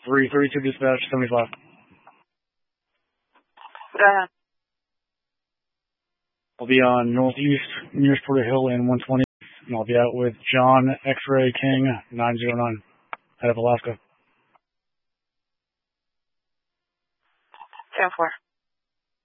332 dispatch, 75. Go ahead. I'll be on northeast nearest Porter Hill and 120, and I'll be out with John X-Ray King 909 out of Alaska. 10-4.